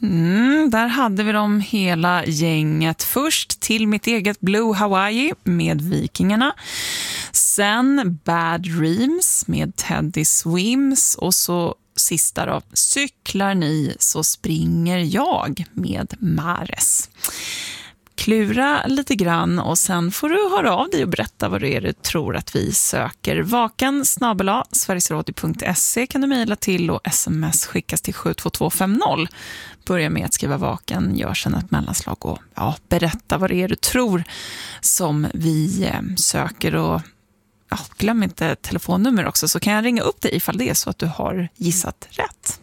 Där hade vi dem hela gänget. Först Till mitt eget Blue Hawaii med Vikingarna. Sen Bad Dreams med Teddy Swims. Och så sista då, Cyklar ni så springer jag med Mares. Klura lite grann och sen får du höra av dig och berätta vad det är du tror att vi söker. vakan@sverigesradio.se kan du mejla till och sms skickas till 72250. Börja med att skriva vaken, gör sen ett mellanslag och berätta vad det är du tror som vi söker. Och glöm inte telefonnummer också, så kan jag ringa upp dig ifall det är så att du har gissat rätt.